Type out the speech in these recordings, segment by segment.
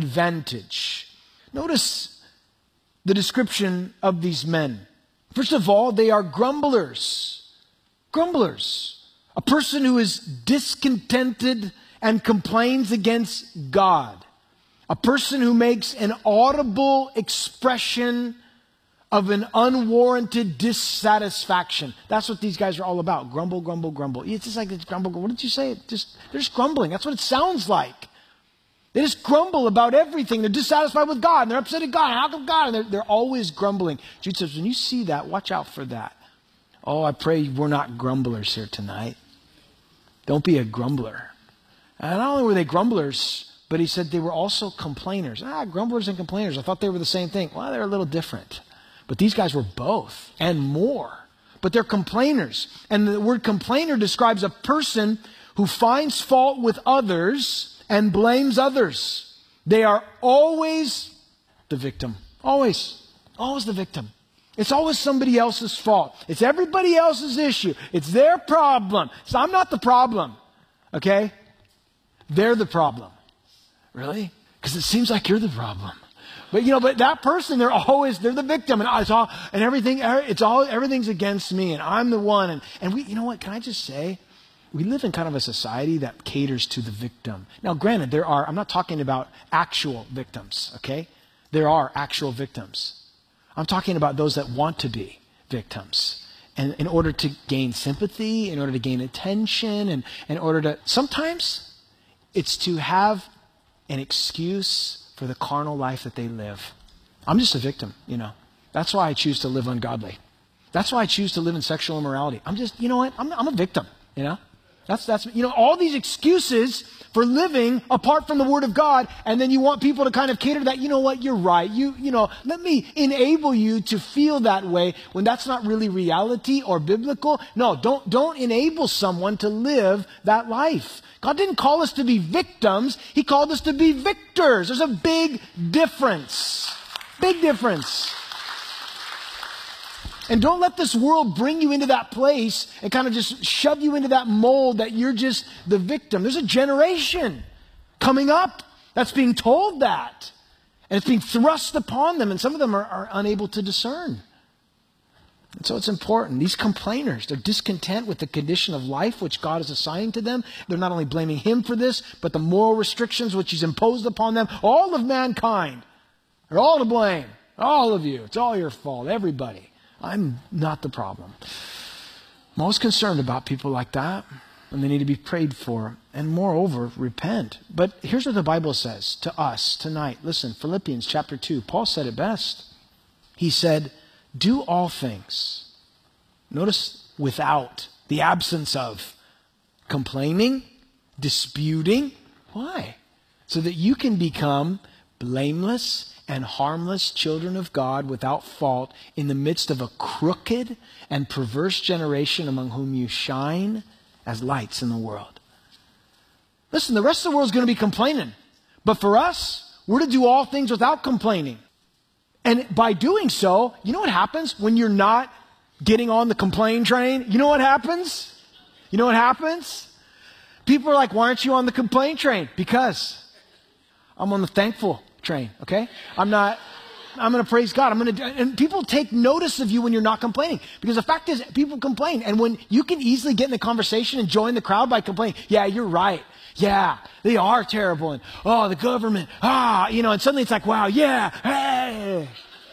advantage. Notice the description of these men. First of all, they are grumblers. Grumblers. A person who is discontented and complains against God. A person who makes an audible expression of an unwarranted dissatisfaction. That's what these guys are all about. Grumble, grumble, grumble. It's just like it's grumble. What did you say? They're just grumbling. That's what it sounds like. They just grumble about everything. They're dissatisfied with God, and they're upset at God. How come God? And they're always grumbling. Jude says, when you see that, watch out for that. Oh, I pray we're not grumblers here tonight. Don't be a grumbler. And not only were they grumblers, but he said they were also complainers. Grumblers and complainers. I thought they were the same thing. Well, they're a little different. But these guys were both and more. But they're complainers. And the word complainer describes a person who finds fault with others and blames others. They are always the victim. Always. Always the victim. It's always somebody else's fault. It's everybody else's issue. It's their problem. So I'm not the problem. Okay? They're the problem. Really? Because it seems like you're the problem. But that person, they're the victim, and everything's against me, and I'm the one. And we, can I just say, we live in kind of a society that caters to the victim. Now, granted, I'm not talking about actual victims, okay? There are actual victims. I'm talking about those that want to be victims. And in order to gain sympathy, in order to gain attention, and in order to, sometimes it's to have an excuse for the carnal life that they live. I'm just a victim, That's why I choose to live ungodly. That's why I choose to live in sexual immorality. I'm just, I'm a victim, That's all these excuses for living apart from the Word of God, and then you want people to kind of cater to that. You know what? You're right. Let me enable you to feel that way when that's not really reality or biblical. No, don't enable someone to live that life. God didn't call us to be victims. He called us to be victors. There's a big difference. Big difference. And don't let this world bring you into that place and kind of just shove you into that mold that you're just the victim. There's a generation coming up that's being told that. And it's being thrust upon them. And some of them are unable to discern. And so it's important. These complainers, they're discontent with the condition of life which God has assigned to them. They're not only blaming Him for this, but the moral restrictions which He's imposed upon them. All of mankind are all to blame. All of you. It's all your fault. Everybody. I'm not the problem. I'm always concerned about people like that, and they need to be prayed for. And moreover, repent. But here's what the Bible says to us tonight. Listen, Philippians chapter 2. Paul said it best. He said, do all things. Notice without, the absence of complaining, disputing. Why? So that you can become blameless and harmless children of God without fault in the midst of a crooked and perverse generation among whom you shine as lights in the world. Listen, the rest of the world is going to be complaining. But for us, we're to do all things without complaining. And by doing so, you know what happens when you're not getting on the complain train? You know what happens? You know what happens? People are like, why aren't you on the complain train? Because I'm on the thankful train, okay? I'm going to praise God. And people take notice of you when you're not complaining. Because the fact is, people complain. And when you can easily get in the conversation and join the crowd by complaining, yeah, you're right. Yeah, they are terrible. And, oh, the government, and suddenly it's like, wow, yeah, hey.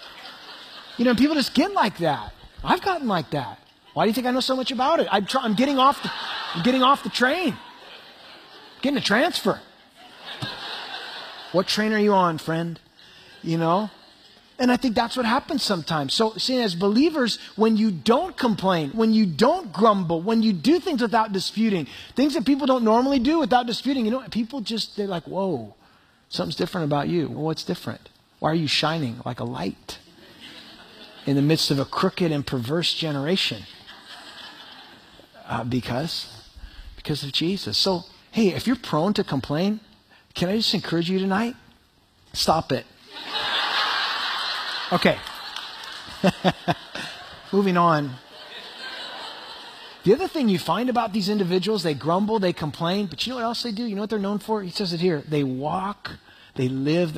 And people just get like that. I've gotten like that. Why do you think I know so much about it? I'm getting off the train. Getting a transfer. What train are you on, friend? And I think that's what happens sometimes. So, see, as believers, when you don't complain, when you don't grumble, when you do things without disputing, things that people don't normally do without disputing, people they're like, whoa, something's different about you. Well, what's different? Why are you shining like a light in the midst of a crooked and perverse generation? Because of Jesus. So, hey, if you're prone to complain, can I just encourage you tonight? Stop it. Okay. Moving on. The other thing you find about these individuals, they grumble, they complain, but you know what else they do? You know what they're known for? He says it here. They walk, they live